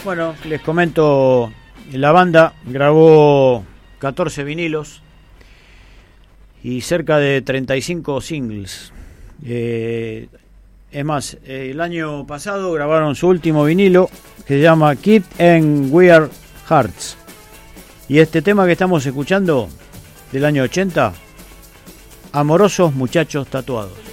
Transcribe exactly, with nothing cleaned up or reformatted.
Bueno, les comento, la banda grabó catorce vinilos y cerca de treinta y cinco singles. Eh, es más, el año pasado grabaron su último vinilo que se llama Kid and Weird Hearts. Y este tema que estamos escuchando del año ochenta, Amorosos Muchachos Tatuados.